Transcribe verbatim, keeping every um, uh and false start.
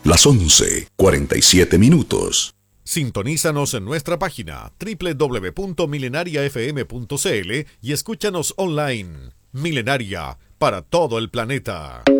Las once, cuarenta y siete minutos. Sintonízanos en nuestra página doble u doble u doble u punto milenaria f m punto c l y escúchanos online. Milenaria, para todo el planeta.